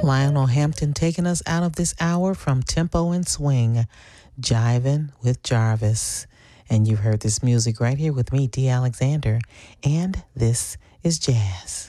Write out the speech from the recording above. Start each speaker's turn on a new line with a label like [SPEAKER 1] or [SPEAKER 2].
[SPEAKER 1] Lionel Hampton taking us out of this hour from Tempo and Swing, Jivin' with Jarvis. And you've heard this music right here with me, D. Alexander, and this is Jazz.